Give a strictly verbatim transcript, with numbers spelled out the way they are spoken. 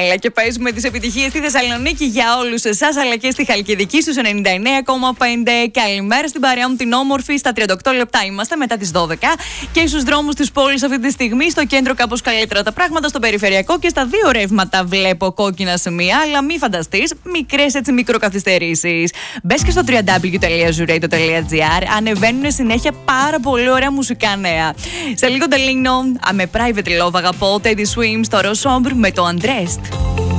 Έλα και παίζουμε τις επιτυχίες στη Θεσσαλονίκη για όλους εσάς, αλλά και στη Χαλκιδική στους ενενήντα εννέα κόμμα πέντε. Καλημέρα στην παρέα μου την όμορφη. Στα τριάντα οκτώ λεπτά είμαστε μετά τις δώδεκα και στους δρόμους της πόλης αυτή τη στιγμή. Στο κέντρο κάπως καλύτερα τα πράγματα, στο περιφερειακό και στα δύο ρεύματα βλέπω κόκκινα σημεία, αλλά μη φανταστείς, μικρές έτσι μικροκαθυστερήσεις. Μπες και στο double-u double-u double-u τελεία zuradio τελεία gr, ανεβαίνουν συνέχεια πάρα πολύ ωραία μουσικά νέα. Σε λίγο τελείνω με Private Love αγαπώ, Teddy Swims, το Rose Sombre με το Undressed.